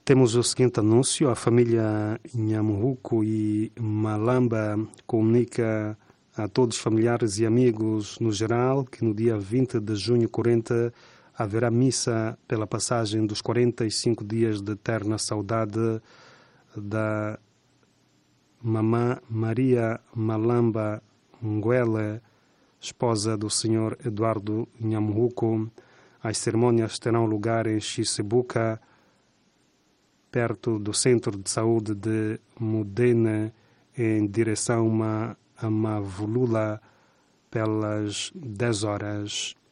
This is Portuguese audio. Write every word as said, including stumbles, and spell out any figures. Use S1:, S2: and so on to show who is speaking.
S1: Temos o seguinte anúncio: a família Nhamuruco e Malamba comunica a todos os familiares e amigos no geral que no dia vinte de junho quarenta haverá missa pela passagem dos quarenta e cinco dias de eterna saudade da mamã Maria Malamba Nguele, esposa do senhor Eduardo Nhamuruco. As cerimônias terão lugar em Xicebuca, perto do Centro de Saúde de Mudene, em direção a Mavulula, pelas dez horas.